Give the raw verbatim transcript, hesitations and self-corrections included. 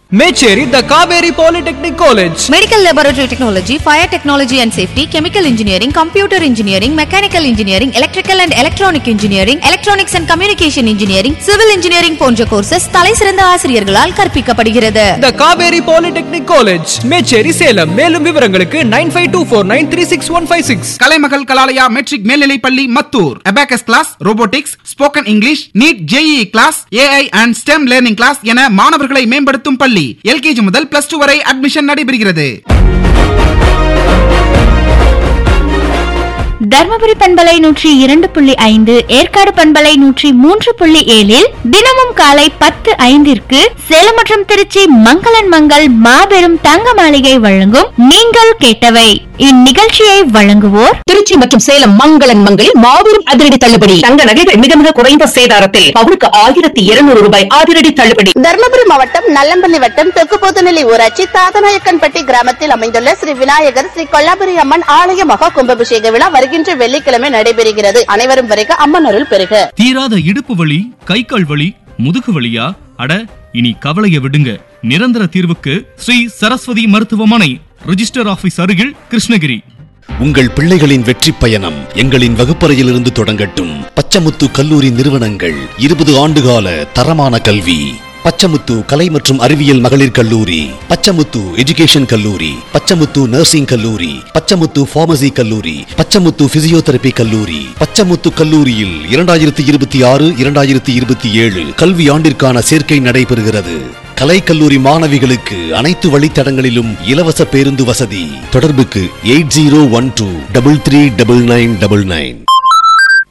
Mecheri, the Kaveri Polytechnic College. Medical Laboratory Technology, Fire Technology and Safety, Chemical Engineering, Computer Engineering, Mechanical Engineering, Electrical and Electronic Engineering, Electronics and Communication Engineering, Civil Engineering போன்ற courses தலைசிறந்த ஆசிரியர்களால் கற்பிக்கப்படுகிறது. The Kaveri Polytechnic College, Mecheri, Salem. மேலும் விவரங்களுக்கு nine five two four nine three six one five six. கலைமகள் Kalalaya matric மேல்நிலைப்பள்ளி Mathur. Abacus class, robotics, spoken English, NEET JEE class, AI and STEM learning class என மாணவர்களை மேம்படுத்தும் பள்ளி. எல்கேஜி முதல் plus two வரை admission நடைபெறுகிறது. தர்மபுரி பண்பலை நூற்றி இரண்டு புள்ளி ஐந்து, ஏற்காடு பண்பலை நூற்றி மூன்று புள்ளி ஏழில் தினமும் காலை பத்து ஐந்திற்கு சேலம் மற்றும் திருச்சி மங்களன் மங்கள் மாபெரும் தங்க மாளிகை வழங்கும் நீங்கள் கேட்டவை. இந்நிகழ்ச்சியை வழங்குவோர் திருச்சி மற்றும் சேலம் மங்களன் மங்களில் மாபெரும் அதிரடி தள்ளுபடி. தங்க நகைகள் மிக மிக குறைந்த சேதாரத்தில் பவுனுக்கு ஆயிரத்தி இருநூறு ரூபாய் அதிரடி தள்ளுபடி. தர்மபுரி மாவட்டம் நல்லம்பள்ளி வட்டம் தெற்கு போத்தநெல்லி ஊராட்சி தாதநாயக்கன்பட்டி கிராமத்தில் அமைந்துள்ள ஸ்ரீ விநாயகர் ஸ்ரீ கொல்லாபுரி அம்மன் ஆலய மகா கும்பாபிஷேக விழா வருகின்ற வெள்ளிக்கிழமை நடைபெறுகிறது. அனைவரும் வரைக அம்மன் அருள் பெறுக. தீராத இடுப்பு வலி, கை கால் வலி, முதுகு வலியா? அட, இனி கவலைய விடுங்க. நிரந்தர தீர்வுக்கு ஸ்ரீ சரஸ்வதி மருத்துவமனை, ரிஜிஸ்டர் ஆபீஸ் அருகில், கிருஷ்ணகிரி. உங்கள் பிள்ளைகளின் வெற்றி பயணம் எங்களின் வகுப்பறையிலிருந்து தொடங்கட்டும். பச்சமுத்து கல்லூரி நிறுவனங்கள், இருபது ஆண்டுகால தரமான கல்வி. பச்சமுத்து கலை மற்றும் அறிவியல் மகளிர் கல்லூரி, பச்சமுத்து எஜுகேஷன் கல்லூரி, பச்சமுத்து நர்சிங் கல்லூரி, பச்சமுத்து பார்மசி கல்லூரி, பச்சமுத்து பிசியோதெரபி கல்லூரி. பச்சமுத்து கல்லூரியில் இரண்டாயிரத்தி இருபத்தி ஆறு இரண்டாயிரத்தி இருபத்தி ஏழு கல்வி ஆண்டிற்கான சேர்க்கை நடைபெறுகிறது. கலை கல்லூரி மாணவிகளுக்கு அனைத்து வழித்தடங்களிலும் இலவச பேருந்து வசதி. தொடர்புக்கு eight zero one two double three double nine double nine.